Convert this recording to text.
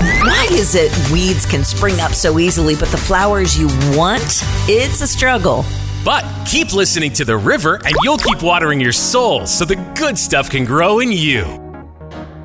Why is it weeds can spring up so easily, but the flowers you want, it's a struggle? But keep listening to The River and you'll keep watering your soul so the good stuff can grow in you.